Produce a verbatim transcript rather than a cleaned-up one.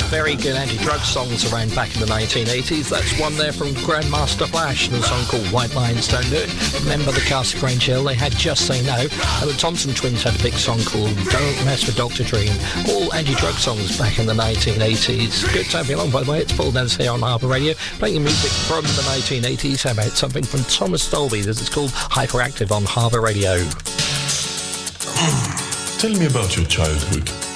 very good anti-drug songs around back in the nineteen eighties. That's one there from Grandmaster Flash and a song called White Lines Don't Do It. Remember the cast of Grange Hill? They had Just Say No. And the Thompson Twins had a big song called Don't Mess with Doctor Dream. All anti-drug songs back in the nineteen eighties. Good to have you along, by the way. It's Paul Dennis here on Harbour Radio, playing music from the nineteen eighties. How about something from Thomas Dolby? This is called Hyperactive on Harbour Radio. Tell me about your childhood.